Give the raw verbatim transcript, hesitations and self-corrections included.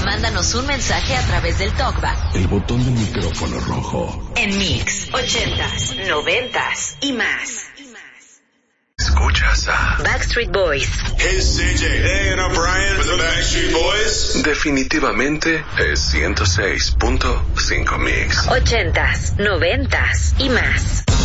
Mándanos un mensaje a través del TalkBack. El botón del micrófono rojo. En Mix, ochentas, noventas y más. Escuchas a Backstreet Boys. Hey, C J. Hey, and I'm Brian with the Backstreet Boys. Definitivamente es ciento seis punto cinco Mix. Ochentas, noventas y más.